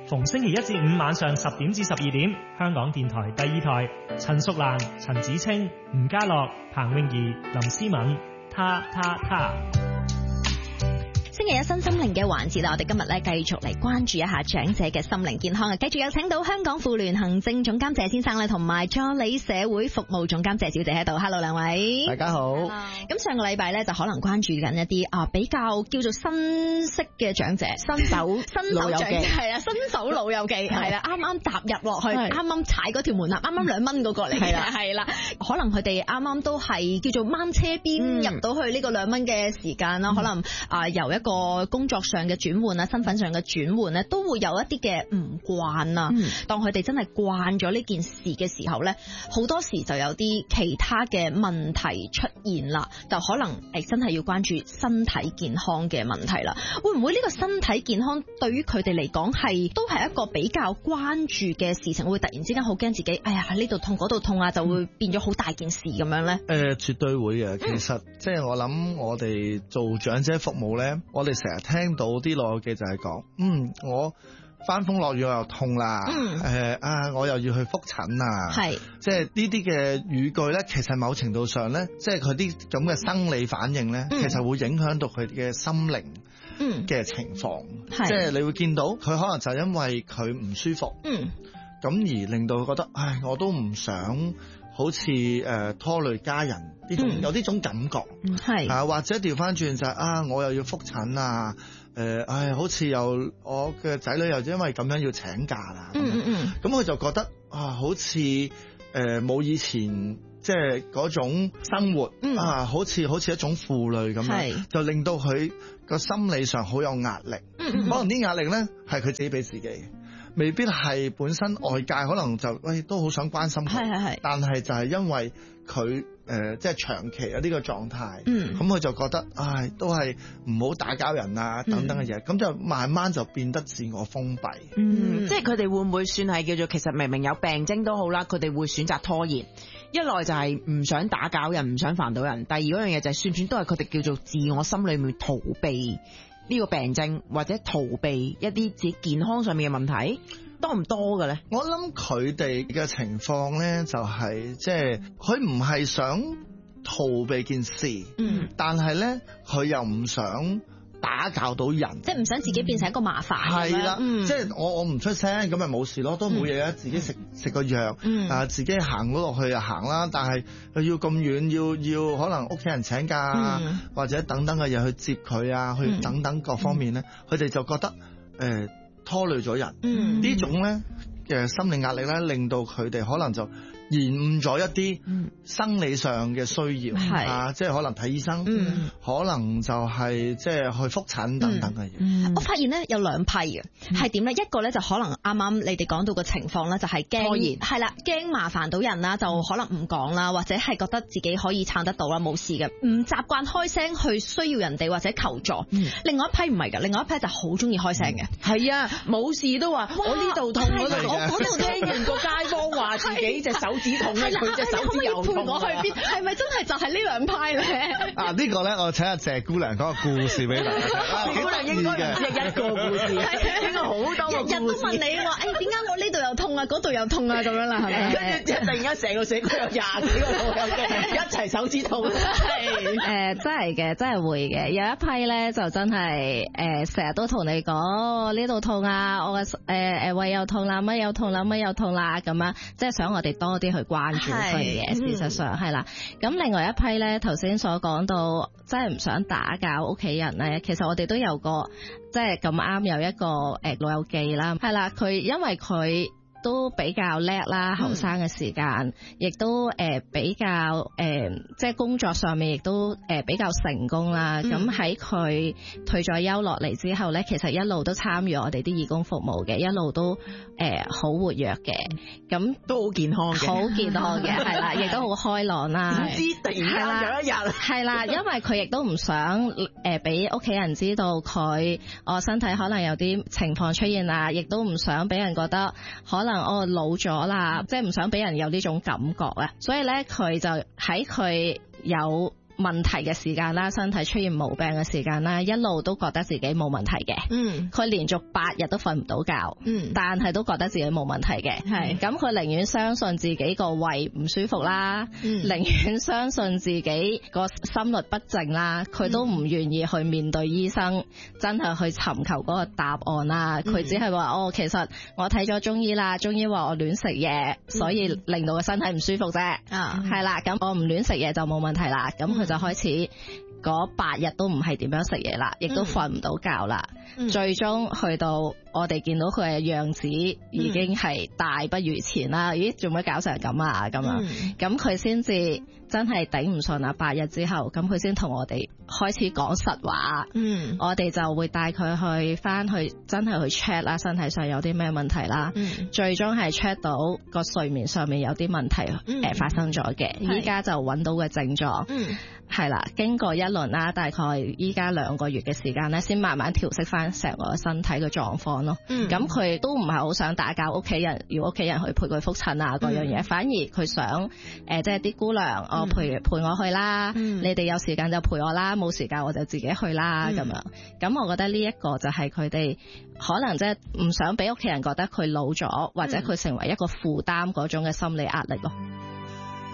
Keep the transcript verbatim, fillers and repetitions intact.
逢星期一至五晚上十點至十二點，香港電台第二台，陳淑蘭、陳子清、吳家樂、彭詠儀、林思敏，他他他。 星期一新心靈嘅環節啦，我哋今日咧繼續嚟關注一下長者嘅心靈健康啊！繼續有請到香港婦聯行政總監謝先生咧，同埋助理社會服務總監謝小姐喺度。Hello， 兩位， 大家好。 咁上個禮拜咧就可能關注緊一啲啊比較叫做新式嘅長者，新手新手長者係啊，新手老友記係啦，啱啱踏入落去，啱啱踩嗰條門檻，啱啱兩蚊嗰個嚟嘅係啦，可能佢哋啱啱都係叫做掹車邊入到去呢個兩蚊嘅時間啦，可能啊由一個工作上嘅轉換啊，身份上嘅轉換咧，都會有一啲嘅唔慣啊。嗯、當佢哋真係慣咗呢件事嘅時候咧，好多時就有啲其他嘅問題出現啦，就可能誒真係要關注身體健康嘅問題啦。會唔會呢個身體健康對於佢哋嚟講係都係一個比較關注嘅事情？會突然之間好驚自己，哎呀喺呢度痛嗰度痛啊，就會變咗好大件事咁樣咧？誒、 呃，絕對會嘅。其實、嗯、即係我諗，我哋做長者服務咧，我哋成日聽到啲老友記就係講，嗯，我翻風落雨我又痛啦，誒、嗯呃、啊，我又要去復診啊，係，即係呢啲嘅語句咧，其實某程度上咧，即係佢啲咁嘅生理反應咧，嗯、其實會影響到佢嘅心靈嘅情況，嗯、即係你會見到佢可能就因為佢唔舒服，嗯，咁而令到佢覺得，唉，我都唔想好似誒、呃、拖累家人呢種、嗯、有呢種感覺，係、嗯、啊，或者調翻轉就係、是、啊，我又要復診啊。誒、呃，唉，好似又我嘅仔女又因為咁樣要請假啦，咁、嗯嗯、佢就覺得啊，好似誒冇以前即係嗰種生活、嗯、啊，好似好似一種負累咁樣，就令到佢個心理上好有壓力。嗯嗯、可能啲壓力咧係佢自己俾自己，未必係本身外界可能就喂都好想關心佢，係係係，但係就係因為佢。誒、呃，即係長期啊呢個狀態，咁佢、嗯、就覺得，唉，都係唔好打攪人啊，等等嘅嘢，咁、嗯、就慢慢就變得自我封閉。 嗯，嗯即係佢哋會唔會算係叫做，其實明明有病徵都好啦，佢哋會選擇拖延。一來就係唔想打攪人，唔想煩到人；第二嗰樣嘢就係算唔算都係佢哋叫做自我心裏面逃避呢個病症，或者逃避一啲自己健康上面嘅問題。多唔多嘅咧？ 我諗佢哋嘅情況咧，就係即係佢唔係想逃避件事，嗯，但係咧佢又唔想打攪到人， 即係唔想自己變成一個麻煩。 係啦，即係我我唔出聲咁咪冇事咯，都冇嘢啊，自己食食個藥，嗯、啊自己行到落去就行啦。但係佢要咁遠，要要可能屋企人請假，嗯、或者等等嘅嘢去接佢啊，去等等各方面咧，佢哋、嗯、就覺得誒。呃拖累咗人，嗯、種呢種咧嘅心理壓力咧，令到佢哋可能就延誤咗一啲生理上嘅需要，係、嗯、啊，即係可能睇醫生，嗯、可能就係即係去復診等等嘅嘢。 嗯嗯、我發現咧有兩批嘅，係點咧？一個咧就可能啱啱你哋講到嘅情況咧，就係驚拖延，係啦，驚麻煩到人啦，就可能唔講啦，或者係覺得自己可以撐得到啦，冇事嘅，唔習慣開聲去需要人哋或者求助。嗯、另外一批唔係㗎，另外一批就好中意開聲嘅， 係、嗯、啊，冇事都話我呢度痛嗰度，我嗰度聽完個街坊話自己隻手指痛咧，佢隻手指又痛， 我去邊？係咪真係就係呢兩派咧？ 啊，呢個咧，我請阿謝姑娘講個故事俾大家聽。 謝姑娘應該唔止一個故事，應該好多個故事。日日都問你話，誒點解我呢度又痛啊，嗰度又痛啊咁樣啦，係咪？跟住突然間成個社區有廿幾個老友記一齊手指痛。 係誒，真係嘅，真係會嘅。有一批咧就真係誒，成日都同你講呢度痛啊，我嘅誒誒胃又痛啦，乜又痛啦，乜又痛啦咁樣，即係想我哋多啲去關注佢嘅。事實上係啦。咁另外一批咧，頭先所講到，真係唔想打攪屋企人咧。其實我哋都有個即係咁啱有一個誒老友記啦，係啦，佢因為佢都比較叻啦，後生嘅時間，亦、嗯、都誒、呃、比較誒、呃，即係工作上面亦都誒比較成功啦。咁喺佢退咗休落嚟之後咧，其實一路都參與我哋啲義工服務嘅，一路都誒好、呃、活躍嘅，咁都好健康嘅， 好健康嘅，係啦，亦都好開朗啦。 唔知突然間有一日， 係啦，因為佢亦都唔想誒俾屋企人知道佢我身體可能有啲情況出現啦，亦都唔想俾人覺得可能。我老咗啦，即係唔想俾人有呢種感覺啊，所以咧佢就喺佢有問題嘅時間啦，身體出現毛病嘅時間啦，一路都覺得自己冇問題嘅。嗯，佢連續八日都瞓唔到覺。嗯，但係都覺得自己冇問題嘅。係，咁佢寧願相信自己個胃唔舒服啦，嗯，寧願相信自己個心律不正啦，佢都唔願意去面對醫生，真係去尋求嗰個答案啦。佢，嗯，只係話哦，其實我睇咗中醫啦，中醫話我亂食嘢，所以令到個身體唔舒服啫。啊，係啦，咁我唔亂食嘢就冇問題啦。咁佢就開始嗰八日都唔係點樣食嘢啦，亦都瞓唔到覺啦。嗯，最終去到我哋見到佢嘅樣子已經係大不如前啦。嗯，咦，做乜搞成咁啊？咁啊，咁佢先至真係頂唔順啊！八日之後，咁佢先同我哋開始講實話。嗯，我哋就會帶佢去翻去真係去 check 啦，身體上有啲咩問題啦。嗯，最終係 check 到個睡眠上面有啲問題誒，嗯，發生咗嘅。依家就揾到嘅症狀。嗯，係啦，經過一輪啦，大概依家兩個月嘅時間咧，先慢慢調適翻成個身體嘅狀況咯。嗯，咁佢都唔係好想打攪屋企人，要屋企人去陪佢覆診啊嗰樣嘢，嗯，反而佢想誒、呃，即係啲姑娘，我陪、嗯、陪我去啦，嗯，你哋有時間就陪我啦，冇時間我就自己去啦咁、嗯、樣。咁我覺得呢一個就係佢哋可能即係唔想俾屋企人覺得佢老咗，或者佢成為一個負擔嗰種嘅心理壓力咯。